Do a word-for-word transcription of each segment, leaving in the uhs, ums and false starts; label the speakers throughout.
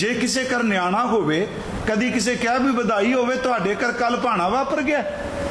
Speaker 1: जे किसी घर न्याणा होवे, कदी किसी कहा भी बधाई होवे, तुहाडे घर कल भाणा वापर गया,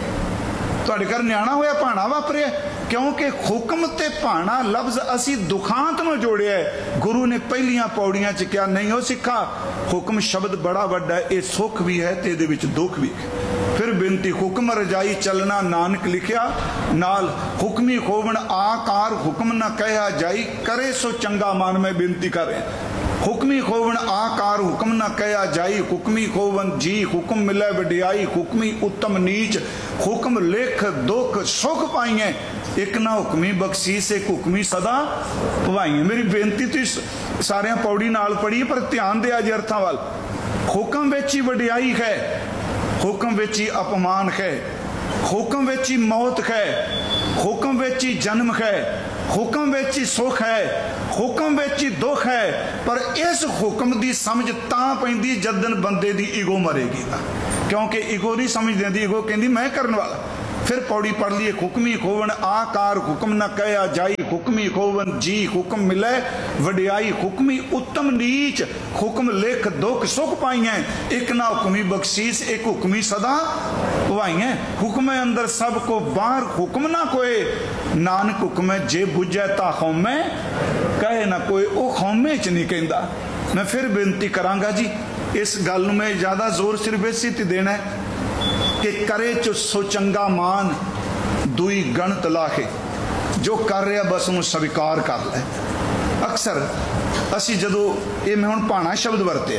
Speaker 1: तुहाडे घर न्याणा होया भाणा वापरिया, क्योंकि हुक्म ते भाणा लफ्ज असी दुखांत में जोड़िया है। गुरु ने पहलियां पौड़ियां च क्या नहीं हो सिखा, हुक्म शब्द बड़ा वड्डा है, ये सुख भी है ते इहदे विच दुख भी है। फिर बेनती, हुक्म रजाई चलना नानक लिखिया, नाल हुक्मी खोवण आकार हुक्म न कहा जाई, करे सो चंगा मान। मैं बेनती कर रहा, हुक्मी खोवण आकार हुक्म न कहा जाई, हुक्मी खोवन जी हुक्म मिले वडियाई, हुक्मी उत्तम नीच हुक्म लेख दुख सुख पाइए, एक ना हुक्मी बख्शीस एक हुक्मी सदा पवाइए। मेरी बेनती तुसीं सारियां पौड़ी नाल पढ़ी, पर ध्यान दिया जी अर्थां वाल। हुक्म विच ही वडियाई है, हुक्म विच ही अपमान है, हुक्म विच ही मौत है, हुक्म विच ही जन्म है, हुक्म विच ही सुख है, हुक्म विच ही दुख है। पर इस हुक्म की समझ तां पैंदी जदन बंदे की ईगो मरेगी, क्योंकि ईगो नहीं समझ देंदी, ईगो कहती मैं करने वाला। फिर पौड़ी पढ़ लीए, हुक्मी खोवन आकार हुक्म न कहा जाई, हुक्मी खोवन जी हुक्म मिले वडियाई, हुक्मी उत्तम नीच हुक्म लेख दुख सुख पाइए, एक ना हुक्मी बख्शीस एक हुक्मी सदा पवाइए। हुक्म अंदर सब को बाहर हुक्म ना कोई, नानक हुक्म जे बुझे ता खौमे कहे ना कोई, वो खौमे च नहीं कहता। मैं फिर बेनती करांगा जी, इस गल नूं मैं ज़्यादा जोर सिर्फ इसी ते देना है कि करे चो सो चंगा मान दुई गणत लाखे, जो कर रहा बस उन्हें स्वीकार कर ले। अक्सर असी जदों ये मैं हुण भाणा शब्द वरते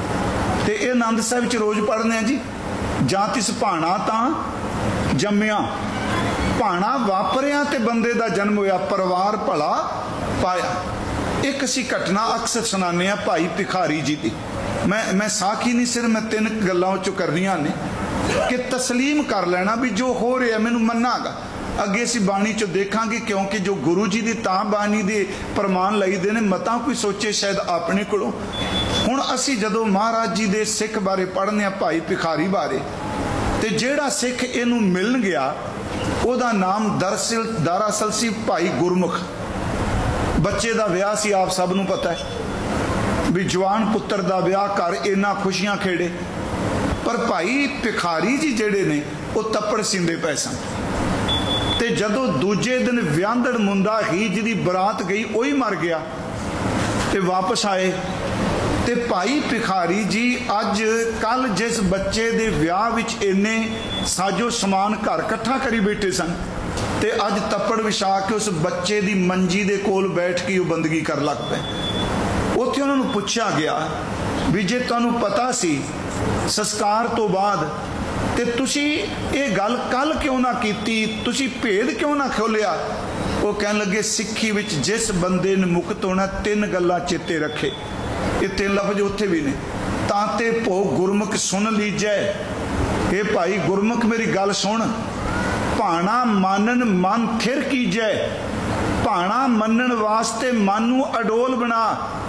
Speaker 1: तो ये आनंद साहिब च रोज़ पढ़ने हैं जी, जां तिस भाणा तां जम्मिया, भाणा वापरिया ते बंदे दा जन्म होया, परिवार भला पाया। एक असी घटना अक्सर सुनाने भाई भिखारी जी की, मैं मैं साखी नहीं सिर्फ मैं तीन गल्लां चों करनियां ने कि तस्लीम कर लेना भी जो हो रहा मैनू मन्नागा। अगे असी बाणी चो देखांगे, क्योंकि जो गुरु जी की तां बाणी दे प्रमाण लईदे ने, मता कोई सोचे शायद अपने कोलों। हुण असी जदों महाराज जी दे सिख बारे पढ़ने आ, भाई भिखारी बारे, ते जेड़ा सिख इनू मिलन गया उहदा नाम दरअसल दरअसल सी भाई गुरमुख। बच्चे का विआह सी, आप सब नूं पता है भी जवान पुत्र का विआह कर इन्ना खुशियां खेड़े, पर भाई भिखारी जी जेड़े ने वो तप्पड़ सींदे पए सन। ते जदों दूजे दिन व्यांदड़ मुंडा ही जिहदी बरात गई वही मर गया, ते वापस आए ते भाई भिखारी जी अज कल जिस बच्चे दे विआह विच इन्ने साजो समान घर इकट्ठा करी बैठे सन, ते अज तप्पड़ विछा के उस बच्चे दी मंजी दे कोल बैठ के वो बंदगी कर लग पे। उत्थे उन्हां नूं पुछया गया भी जे तुहानूं पता सी संस्कार तो बाद ते तुसी ये गल कल क्यों ना कीती, तुसी भेद क्यों ना खोलिया? वो कहन लगे सिक्खी विच जिस बंदे ने मुक्त होना तीन गल्लां चेते रखे, ये तीन लफ्ज उत्थे भी ने। ताते भोग गुरमुख सुन लीजै, ये भाई गुरमुख मेरी गल सुन, भाणा मानन मन थिर कीजै, भाणा मनन वास्ते मन नूं अडोल बना।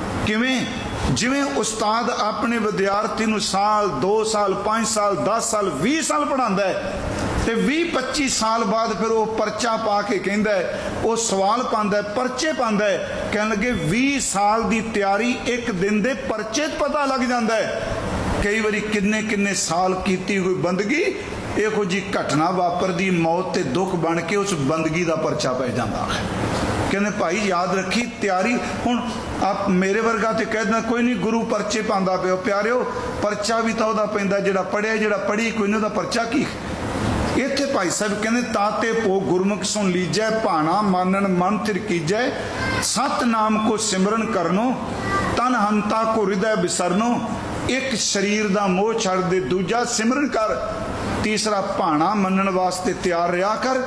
Speaker 1: किवें? जिवें उस्ताद अपने विद्यार्थी नूं साल दो साल पाँच साल दस साल भी साल पढ़ांदा है ते भी पच्ची साल बाद फिर वो परचा पा के कहंदा है, वो सवाल पांदा है, परचे पांदा है, कहन लगे भी साल दी तैयारी एक दिन दे परचे पता लग जांदा है। कई बारी किन्ने किन्ने साल कीती हुई बंदगी इहो जी घटना वापरदी, मौत ते दुख बन के उस बंदगी का परचा पै जाता है। कहने भाई याद रखी तैयारी। हुण आप मेरे वर्गा तो कह देना कोई नहीं गुरु परचे पांदा पिओ, प्यारिओ परचा भी तो वह पैंदा जिहड़ा पढ़िया, जिहड़ा पढ़ी कोई नहीं, परचा की। इत्थे भाई साहब कहने ताते भो गुरमुख सुन लीजै, भाणा मानन मन थिर कीजै, सत नाम को सिमरन करनो, तन हंता को हृदय बिसरनो, एक शरीर का मोह छड़ दे, दूजा सिमरन कर, तीसरा भाणा मनन वास्ते तैयार रहा कर,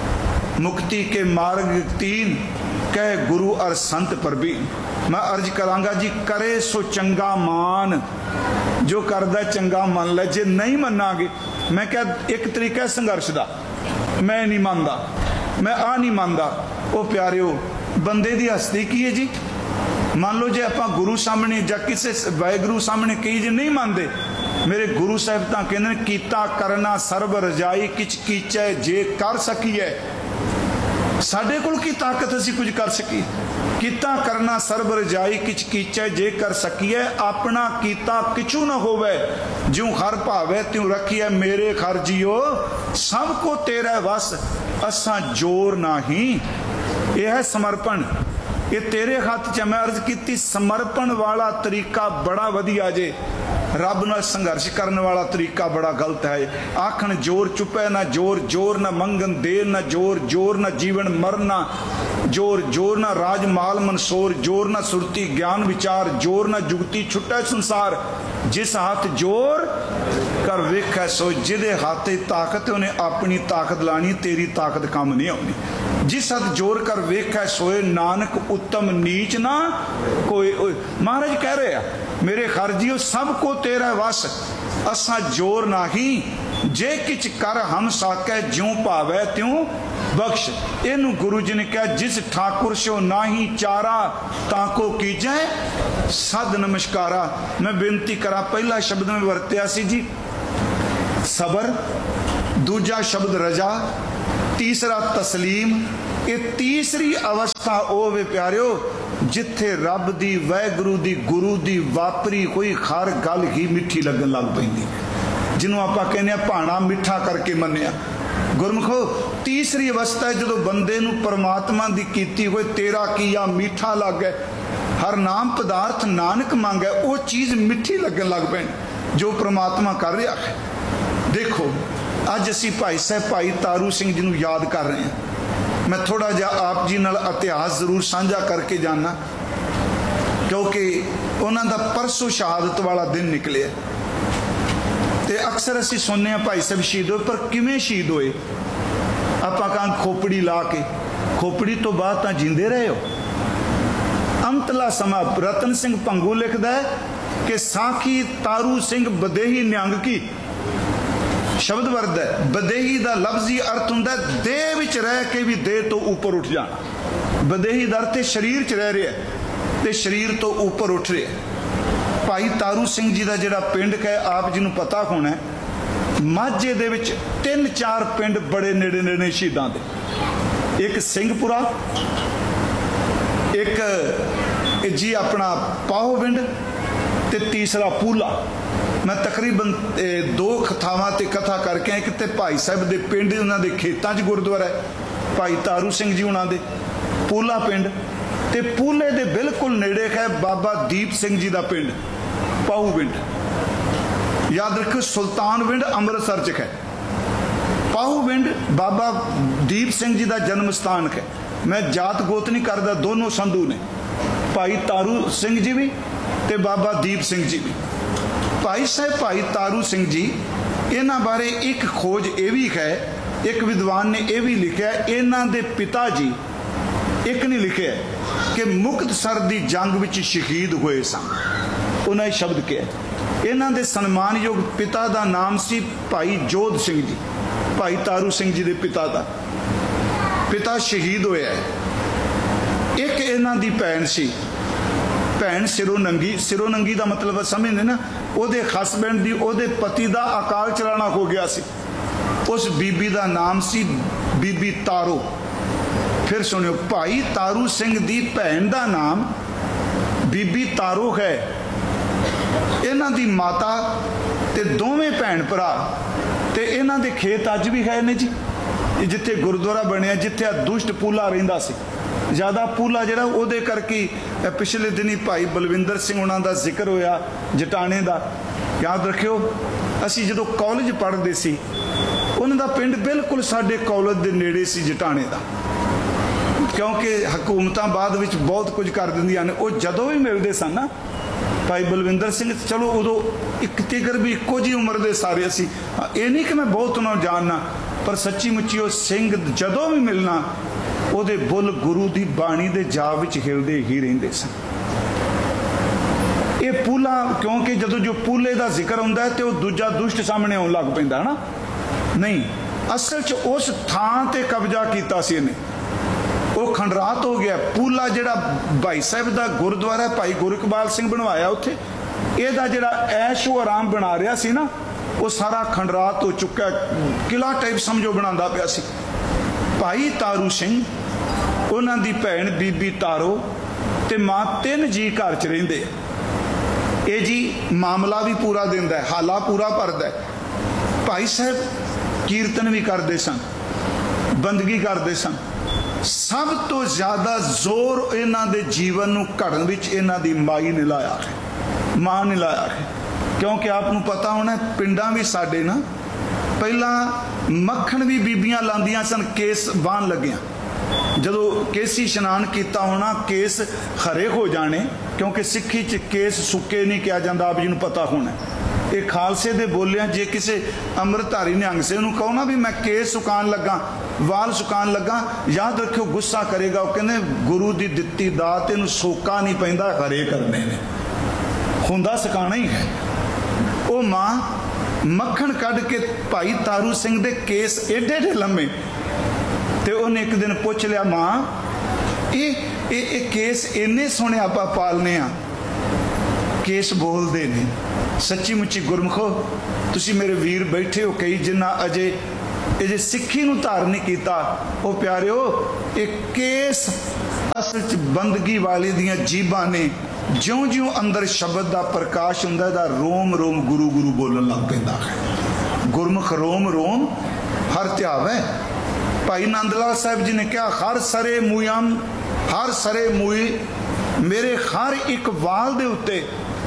Speaker 1: मुक्ति के मार्ग तीन कह गुरु और संत परबीन। मैं अर्ज करांगा जी, करे सो चंगा मान, जो करदा चंगा मन ले, जे नहीं मनांगे। मैं क्या एक तरीका है संघर्ष का, मैं नहीं मानता, मैं आ नहीं मानता। वो प्यारिओ बंदे की हस्ती की है जी। मान लो जे आप गुरु सामने या किसी वाहिगुरु सामने कही जे नहीं मानते, मेरे गुरु साहब तो कहते कीता करना सर्ब रजाई, किच कीचै जे कर सकीए। साडे कोल की ताकत असी कुछ कर सकी? कीता करना सर्ब रजाई किच कीचै जे कर सकिए अपना कीता किचू न होवे ज्यों हर भावे त्यों रखिए मेरे खर जियो सब को तेरा वस असा जोर नाही। यह है समर्पण, ये तेरे हाथ च। मैं अर्ज की समर्पण वाला तरीका बड़ा वधिया जे, रब नाल संघर्ष करने वाला तरीका बड़ा गलत है। आखन जोर चुपे ना जोर, जोर ना मंगन देर ना जोर, जोर ना जीवन मरना जोर, जोर ना राज माल मनसोर, जोर ना सुरती ज्ञान विचार, जोर ना जुगती छुट्टा संसार। जिस हाथ जोर कर वेख सो जिदे हाथ ताकत उन्हें अपनी ताकत लानी, तेरी ताकत काम नहीं आनी। जिस हाथ जोर कर वेख सोए नानक उत्तम नीच ना कोई। महाराज कह रहे हैं मेरे खरजियो सब को तेरा वस असा जोर नाही जे किच कर हम साकै ज्यों भावै त्यों बख्श। इनू गुरु जी ने कहा जिस ठाकुर सो नाही चारा ताको कीजै सद नमस्कारा। मैं बेनती करा पहला शब्द में वरत्या सी जी सबर, दूजा शब्द रजा, तीसरा तस्लीम। ये तीसरी अवस्था ओ वे प्यारियो जिथे रब दी वैगुरु दी गुरु दी वापरी कोई हर गल ही मिठी लगन लग पैंदी है, जिन्हों आपां कहने भाणा मिठा करके मन्निया। गुरमुखो तीसरी अवस्था है जो बंदे नूं परमात्मा दी कीती हुई तेरा किया मीठा लग गए, हर नाम पदार्थ नानक मांगे वो चीज़ मिठी लगन लग पैनी जो परमात्मा कर रहा है। देखो अज असी भाई साहब भाई तारू सिंह जी नूं याद कर रहे हैं। मैं थोड़ा जा आप जी नाल इतिहास जरूर साझा करके जाना क्योंकि उन्हों का परसों शहादत वाला दिन निकले। तो अक्सर असी सुनने भाई साहब शहीद होए, पर किवें शहीद होए? आपां कहां खोपड़ी ला के, खोपड़ी तो बाद तां जींदे रहे हो। अंतला समा रतन सिंह भंगू लिखदा है कि साखी तारू सिंह बदेही निहंग की शब्द वर्द है। बदेही का लफ्जी अर्थ हुंदा देह विच रह के भी देह तो ऊपर उठ जाना। बदेही का अर्थ शरीर च रह रहा है ते शरीर तो ऊपर उठ रहा है। भाई तारू सिंह जी का जिहड़ा पिंड है आप जी नूं पता होना है, माझे दे विच तीन चार पिंड बड़े नेड़े नेड़े शहीदां दे। एक सिंहपुरा, एक जी अपना पाहोविंड ते तीसरा पूला। मैं तकरीबन दो थावां ते कथा करके एक ते भाई साहब दे पिंड उन्होंने खेतों च गुरुद्वारा है भाई तारू सिंह जी उन्होंने दे पूला पिंड, ते पूले दे बिल्कुल नेड़े है बाबा दीप सिंह जी का पिंड पाहू पिंड। याद रखो सुल्तान विंड अमृतसर च है, पाहू पिंड बाबा दीप सिंह जी का जन्म स्थान है। मैं जात गोत नहीं करता, दोनों संधू ने, भाई तारू सिंह जी भी ते बाबा दीप सिंह जी भी। भाई साहब भाई तारू सिंह जी इन्हां बारे एक खोज ये भी है, एक विद्वान ने यह भी लिखा इन्हां दे पिता जी एक नहीं लिखे कि मुक्तसर दी जंग विच शहीद हुए सन। उन्हें शब्द कहा इन्हां दे सन्मानयोग पिता का नाम सी भाई जोध सिंह जी, भाई तारू सिंह जी के पिता का पिता शहीद होया है। एक इन्हां दी भैन सी, भैन सिरों नंगी, सिरों नंगी का मतलब समझते ना, ਉਹਦੇ हसबैंड दी ਉਹਦੇ पति का अकाल चलाना हो गया सी। उस बीबी का नाम सी बीबी तारो। फिर सुनियो भाई तारू सिंह दी भैन का नाम बीबी तारो है। इन्हां दी माता ते दोवें भैन भरा ते इन्हां दे खेत अज भी है ने जी, जिथे गुरुद्वारा बनया जिथे दुष्ट पूला रहिंदा सी। ज़्यादा पूला जिहड़ा उहदे करके पिछले दिन ही भाई बलविंदर सिंह उन्हां दा जिक्र होया जटाने का। याद रखियो असी जो कॉलेज पढ़ते सी उन्हां दा पिंड बिल्कुल साडे कॉलेज के नेड़े सी जटाने का, क्योंकि हुकूमतां बाद विच बहुत कुछ कर दिंदियां ने। वो जदों भी मिलते सन ना भाई बलविंदर सिंह, चलो उदों एक तिगर भी इक्को जी उम्र के सारे असी, ये नहीं कि मैं बहुत उन्होंने जानना, पर सच्ची मुच्ची वो सिंह जदों भी मिलना ਉਹਦੇ बुल गुरु की बाणी के जाप विच हिलते ही रहते सन। ये पूला क्योंकि जो जो पूले का जिक्र होंदा है तो वह दूजा दुष्ट सामने आउण लग पैंदा ना, नहीं असल च उस थां ते कब्जा कीता सी इहने, वो खंडरात हो गया। पूला जिहड़ा भाई साहब का गुरुद्वारा भाई गुरु इकबाल सिंह बनवाया उत्थे, इहदा जिहड़ा ऐशो आराम बना रहा सी ना वो सारा खंडरात हो चुका, किला टाइप समझो बनांदा पिया सी। भाई तारू सिंह उन्हां दी भैन बीबी तारो ते मां तीन जी घर च रहिंदे। ये जी मामला भी पूरा दिंदा है, हाला पूरा भरदा है। भाई साहब कीर्तन भी करते सन, बंदगी करते सन। सब तो ज़्यादा जोर इन्हां दे जीवन नूं घड़न विच इन्हां दी माई ने लाया है, मां ने लाया है। क्योंकि आपनूं पता होना पिंडां भी साडे ना पहला मक्खण भी बीबियां लांदियां सन केस बान लगियां। जदों केसी इशनान किया होना केस खरे हो जाने, क्योंकि सिक्खी च केस सुके नहीं किया जाता, आप जी नूं पता होना। ये खालसे दे बोलिया जे किसी अमृतधारी निहंग से उन्होंने कहो ना भी मैं केस सुकान लगा, वाल सुकान लगा, याद रखियो गुस्सा करेगा। वो कहने गुरु की दिती दात इनू सोका नहीं पैंदा, खरे करने ने हुंदा सुकाना ही है। वो माँ मक्खण कढ़ के भाई तारू सिंह दे केस एडे एडे लम्मे, तो उन्हें एक दिन पूछ लिया माँ ये ये, ये केस इन्ने सोहने आप पालने आ, केस बोलते ने सच्ची मुच्ची गुरमुखो तुसी मेरे वीर बैठे हो कई जिन्ना अजे अजे सिक्खी नूं धारण नहीं कीता। वो प्यारिओ एक केस असल च बंदगी वाले दियां जीबां ने ज्यों ज्यों अंदर शब्द का प्रकाश हुंदा दा रोम रोम गुरु गुरु बोलन लग पैंदा है। गुरमुख रोम रोम हर ध्यावै। भाई नंद लाल साहब जी ने कहा हर सरे मूयम, हर सरे मूई मेरे हर एक वाल दे उत्ते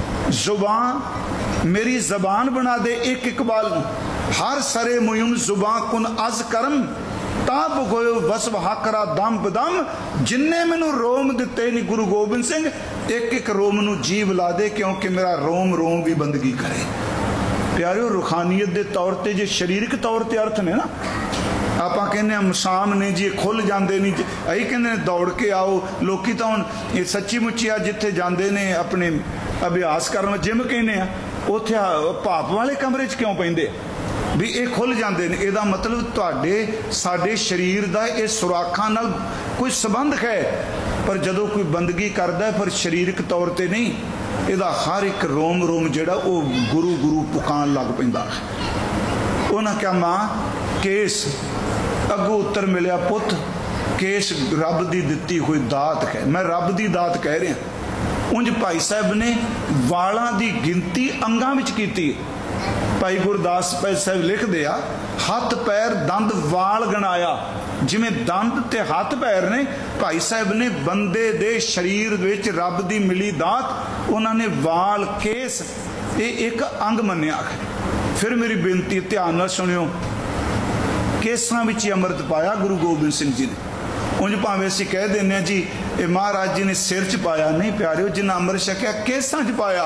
Speaker 1: जुबान मेरी जबान बना दे एक एक बाल नूं। हर सरे मुयम जुबान कुन अज करम ताप गोयो वसव हाकरा दम बदम। जिन्ने मैनू रोम दिते नहीं गुरु गोबिंद सिंह एक एक रोम नू जीव ला दे, क्योंकि मेरा रोम रोम भी बंदगी करे। प्यारिओ रूहानीयत के तौर पर जो शरीरक तौर पर अर्थ ने ना, आप कहने मसाम ने जी खुल जाते नहीं, अही कहते दौड़ के आओ। लोग तो हम ये सच्ची मुच्ची आ जिथे जाते ने अपने अभ्यास करन जिम कहने उत्थे भाप वाले कमरे च क्यों पैंदे भी ये खुल जाते हैं। यदा मतलब तुहाडे साडे शरीर का ये सुराखां नाल कोई संबंध है, पर जदों कोई बंदगी करदा है पर शरीरक तौर पर नहीं, यदा हर एक रोम रोम जिहड़ा वो गुरु गुरु पुकान लग पैंदा है। उन्हें क्या मां केस अगों उत्तर मिलिया पुत केस रब की दिती हुई दात है। मैं रब की दात कह रहा। उंज भाई साहब ने वालों की गिनती अंगां विच कीती। भाई गुरदास भाई साहब लिखते आ हथ पैर दंद वाल गणाया। जिमें दंद ते हथ पैर ने भाई साहब ने बंदे दे शरीर विच रब की मिली दात, उन्होंने वाल केस ये एक अंग मन्निया। फिर मेरी बेनती ध्यान नाल सुनियो, केसां विच अमृत पाया गुरु गोबिंद सिंह जी ने। उंज भावें असीं कह देने जी ये महाराज जी ने सिर च पाया, नहीं प्यारिओ जिन्ना अमृत छकिया केसां च पाया।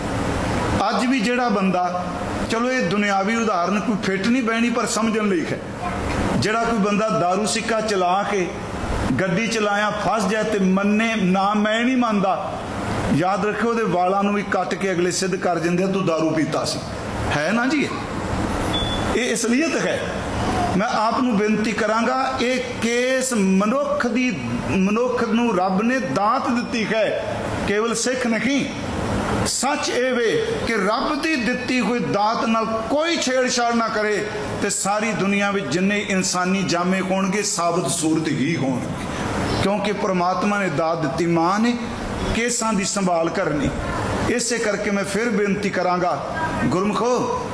Speaker 1: अज भी जिहड़ा बंदा, चलो ये दुनियावी उदाहरण कोई फिट नहीं बहनी पर समझन लई है, जिहड़ा कोई बंदा दारू सिक्का चला के गड्डी चलाया फस जाए तो मन्ने ना मैं नहीं मानता, याद रखो उहदे वालां नूं भी कट के अगले सिद्ध कर दिंदे तू दारू पीता सी, है ना जी। ये असलीयत है। मैं आपनू बेनती करांगा ये केस मनुख दी मनुख नूं रब ने दात दिती है, केवल सिख नहीं। सच ये वे कि रब की दिती हुई दात नाल कोई छेड़छाड़ ना करे तो सारी दुनिया में जिन्ने इंसानी जामे होणगे साबित सूरत ही होणगे, क्योंकि परमात्मा ने दात दिती, मां ने केसां दी संभाल करनी। इसे करके मैं फिर बेनती करांगा गुरमुखो,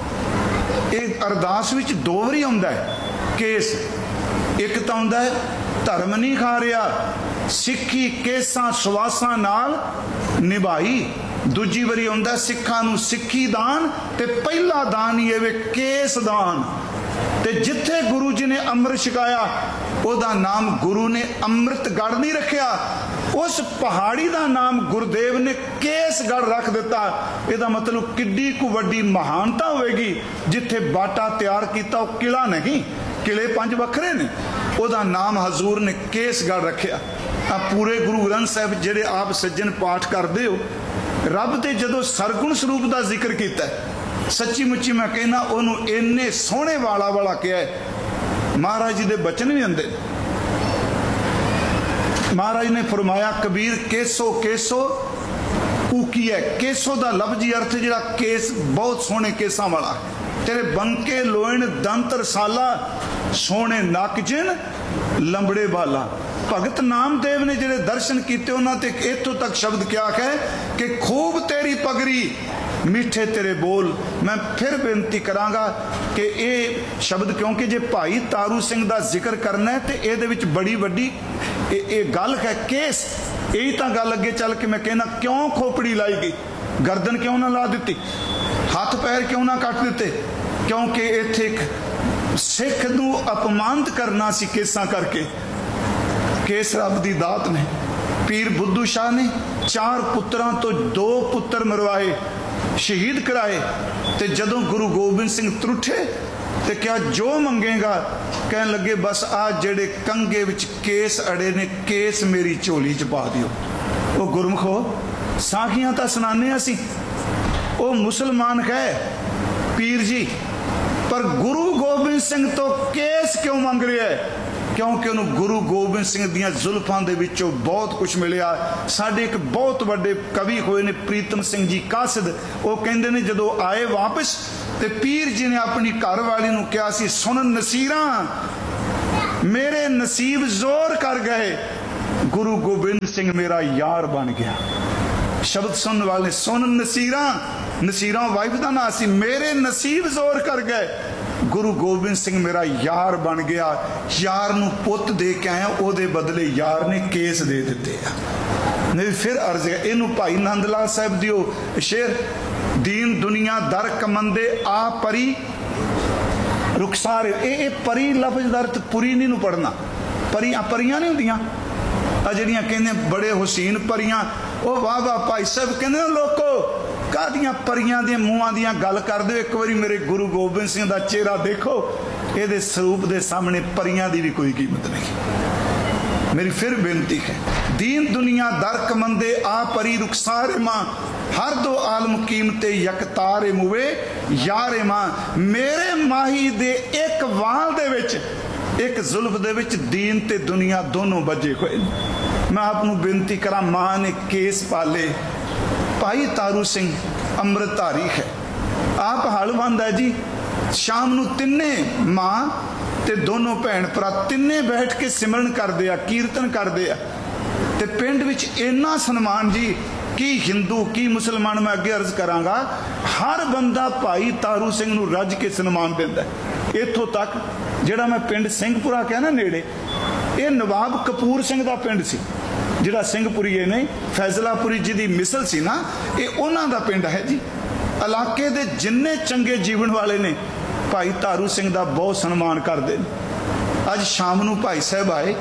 Speaker 1: ये अरदास विच दो वारी आउंदा है केस। एक तो आउंदा है धर्म नहीं खा रहा सिक्खी केसां सवासां नाल निभाई, दूजी वारी आउंदा सिखां नूं सिक्खी दान ते पहला दान ही है केस दान। ते जिथे गुरु जी ने अमृत छकाया ओदा नाम गुरु ने अमृतगढ़ नहीं रखिया, उस पहाड़ी का नाम गुरुदेव ने केसगढ़ रख दिता। यदा मतलब किड्डी को वड्डी महानता होगी जिथे बाटा तैयार किया वो किला नहीं, किले पंज वखरे ने, ओदा नाम हजूर ने केसगढ़ रखिया। आ पूरे गुरु ग्रंथ साहब जेडे आप सज्जन पाठ करते हो, रब के जदों सरगुण स्वरूप का जिक्र किया, सच्ची मुच्ची मैं कहना उन्होंने इन्ने सोहने वाला वाला क्या है। महाराज जी के बचन भी आते, महाराज ने फरमाया कबीर केसो केसो कूकी है। केसो का लफ्जी अर्थ जिहड़ा केस बहुत सोहने केसा वाला, तेरे बंके लोइन दंत रसाला सोहने नक जिन लंबड़े बाला। भगत नामदेव ने जिहड़े दर्शन किए उन्होंने इत्थों तक शब्द क्या है कि खूब तेरी पगड़ी मीठे तेरे बोल। मैं फिर बेनती करांगा कि ये शब्द क्योंकि जे भाई तारू सिंह का जिक्र करना है तो ये बड़ी वड्डी ये गल है केस। यही तो गल अगे चल के मैं कहना क्यों खोपड़ी लाई गई, गर्दन क्यों ना ला दी, हाथ पैर क्यों ना कट दिते, क्योंकि इत्थे एक सिख नूं अपमानित करना सी केसां करके। केस रब दी दात ने। पीर बुद्धू शाह ने चार पुत्रां तो दो पुत्र मरवाए, शहीद कराए, ते जदों गुरु गोबिंद सिंह त्रुठे ते क्या जो मंगेगा, कहन लगे बस आ जेड़े कंगे विच केस अड़े ने केस मेरी झोली च पा दिओ। वो गुरमुखो साखियां तां सुनाने असीं, वो मुसलमान है पीर जी, पर गुरु गोबिंद सिंह तो केस क्यों मंग रहा है? क्योंकि उन्होंने गुरु गोबिंद सिंह दियां जुल्फां दे विचों बहुत कुछ मिलिया। साडे एक बहुत बड़े कवि होए ने प्रीतम सिंह जी कासिद, वो कहंदे ने जदों आए वापस ते पीर जी ने अपनी घरवाली नूं कहा सी, सुन नसीरा मेरे नसीब जोर कर गए, गुरु गोबिंद सिंह मेरा यार बन गया। शब्द सुनने वाले सुन नसीरा, नसीरा वाइफ का नाम सी, मेरे नसीब जोर कर गए, गुरु गोबिंद सिंह मेरा यार बन गया। यार नूं पुत दे के आया, ओदे बदले यार ने केस दे दिते आ। नहीं फिर अर्ज है इनू भाई नंद लाल साहब दियो शेर, दीन दुनिया दर कमंदे आ परी रुखसार। ए परी लफ्ज का अर्थ पुरी नहीं पढ़ना, परी परियां नहीं होंदियां आ जड़ियां कहंदे बड़े हुसैन परियां। ओ वाह वाह भाई साहब कहंदे लोको कादियां परियां दे मुंहां दियां गल कर दो, एक बारी मेरे गुरु गोबिंद सिंह दा चेहरा देखो, ये स्वरूप दे सामने परियां दी भी कोई कीमत नहीं। मेरी फिर बेनती है, दीन दुनिया दर कमंदे आ परी रुखसारे मां, हर दो आलम कीमते यकतारे मुवे यारे मां। मेरे माही दे एक वाल दे विच एक जुल्फ दे विच दीन ते दुनिया दोनों बजे हुए। मैं आपनू बेनती करा, मां ने केस पाले, भाई तारू सिंह अमृतधारी है, आप हलवंद है जी। शाम नू तिन्ने मां ते दोनों भैन भरा तिन्ने बैठ के सिमरन करदे आ, कीर्तन करदे आ, ते पिंड विच इन्ना सन्मान जी कि हिंदू की मुसलमान, मैं अगे अर्ज करांगा, हर बंदा भाई तारू सिंह नू रज के सन्मान दिंदा। इत्थों तक जिहड़ा मैं पिंड सिंहपुरा कहा ना नेड़े, ये नवाब कपूर सिंह दा पिंड सी, जिहड़ा सिंहपुरीए ने फैजलापुरी जी दी मिसल सी ना, ये उन्हां दा पिंड है जी। इलाके दे जिन्ने चंगे जीवन वाले ने भाई तारू सिंह दा बहुत सन्मान करते हैं। अज शाम नू भाई साहब आए,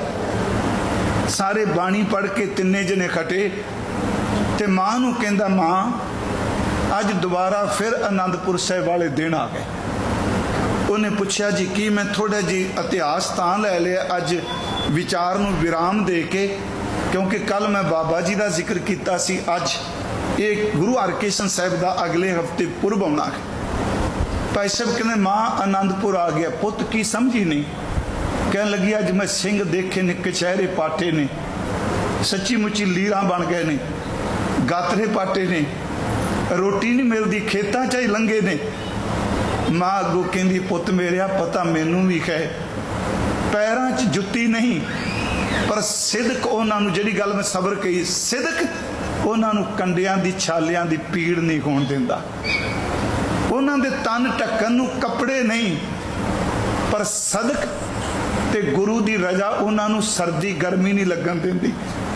Speaker 1: सारे बाणी पढ़ के तिन्ने जने खटे, ते मां नू कहंदा मां अज दोबारा फिर आनंदपुर साहिब वाले दिन आ गए। उन्हें पूछा जी की, मैं थोड़ा जी इतिहास तां लै लिया अज विचार नू विराम दे के, क्योंकि कल मैं बाबा जी का जिक्र किया सी, अज ये गुरु हरकिशन साहिब का अगले हफ्ते पुरब आना है। भाई साहब कहते मां आनंदपुर आ गया, पुत की समझी नहीं, कह लगी अज मैं सिंह देखे ने, कचहरे पाटे ने, सच्ची मुच्ची लीरां बन गए ने, गातरे पाटे ने, रोटी नहीं मिलती, खेतों च ही लंघे ने। मां अगों कहंदी पुत मेरिया पता मैनू भी है, पैरों च जुत्ती नहीं, पर सिदक उन्होंने जिहड़ी गल मैं सबर कही, सिदक उन्होंने कंडियां दी छालियां दी पीड़ नहीं होण दिंदा, उन्होंने तन ढक्कन नूं कपड़े नहीं, पर सदक ते गुरु दी रजा उन्होंने सर्दी गर्मी नहीं लगन दिंदी,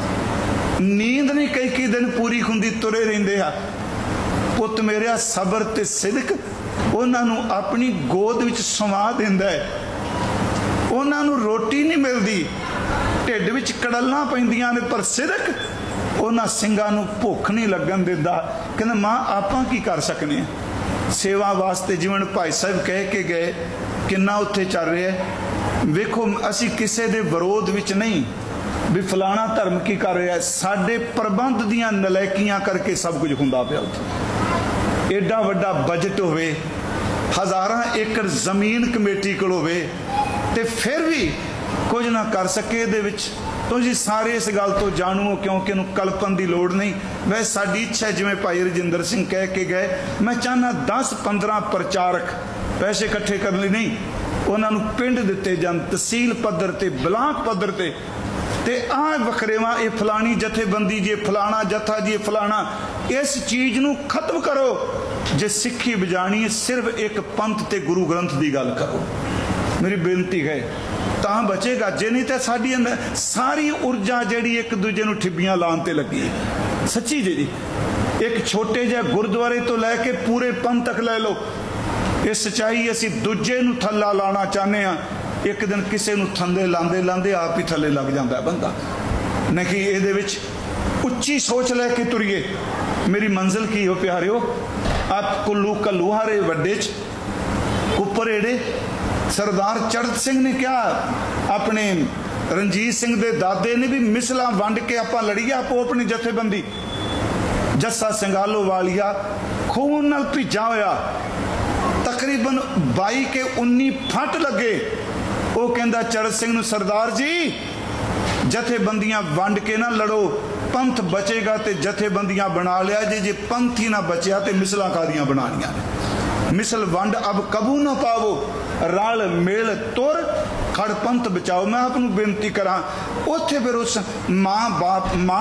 Speaker 1: नींद नहीं कई कई दिन पूरी हुंदी, तुरे रहिंदे आ। पुत मेरिया सबर ते सिदक उन्होंने अपनी गोद विच समा दिंदा है, उन्होंने रोटी नहीं मिलती, ढिड विच कड़लां पैंदियां ने, पर सिदक उन्हां सिंगां नूं भुख नहीं लगन दिंदा। कहंदे मां आपां की कर सकने आ, सेवा वास्ते जीवन भाई साहब कह के गए, किन्ना उत्थे चल रहा है। वेखो असी किसी दे विरोध विच नहीं भी फलाना धर्म की कर रहा है, साडे प्रबंध दियां नलैकियां करके सब कुछ हुंदा पिया। उत्थे एडा वड्डा बजट होवे, हज़ारां एकड़ जमीन कमेटी कोल होवे, ते फिर भी कुछ ना कर सके। इहदे विच तुसीं सारे इस गल तो जाणू हो, क्योंकि इहनूं कल्पन की लोड़ नहीं। वैसे साडी इच्छा जिवें भाई रजिंदर सिंह कह के गए, मैं चाहना दस पंद्रह प्रचारक पैसे इकट्ठे करने नहीं, उन्होंने पिंड दिते जान, तहसील पद्धर ते ब्लाक पद्धर ते ਤੇ ਆਹ ਵਖਰੇਵਾ ਇਹ ਫਲਾਣੀ ਜਥੇਬੰਦੀ ਜੇ ਫਲਾਣਾ ਜਥਾ ਜੀ ਫਲਾਣਾ, इस चीज़ नूं खत्म करो। जे सिक्खी बजानी है सिर्फ एक पंथ ते गुरु ग्रंथ की गल करो, मेरी बेनती है, तां बचेगा। जे नहीं तो साडी सारी ऊर्जा जिहड़ी एक दूजे नूं ठिब्बियां लाउण ते लगी है। सच्ची जी, एक छोटे जिहे गुरुद्वारे तो लैके पूरे पंथ तक लै लो, ये सच्चाई असीं दूजे नूं थल्ला लाना चाहते हैं। एक दिन किसी नूं थंदे लांदे लांदे आप ही थल्ले लग जाता है बंदा। नहीं इहदे विच उच्ची सोच लैके तुरीए। मेरी मंजिल की हो प्यारिओ, आप कुल्लू कल्लूहारे वड्डे च कुपर एड़े सरदार चढ़त सिंह ने क्या अपने रणजीत सिंह दे दादे ने भी मिसलां वंड के आपां लड़ीए, आपो अपनी जथेबंदी जस्सा संगालो वालिया खून नाल भिजा होया, तकरीबन बाई के उन्नी फट लगे। वो कहंदा चढ़त सिंह नूं, सरदार जी जथेबंदियां वंड के ना लड़ो, पंथ बचेगा तो जथेबंदियां बना लिया जे, जे पंथ ही ना बचया तो मिसलां कादियां बनानियां ने। मिसल वंड अब कबू ना पावो, रल मेल तुर खड़ पंथ बचाओ। मैं आपनूं बेनती करा, उत्थे फिर उस माँ बाप माँ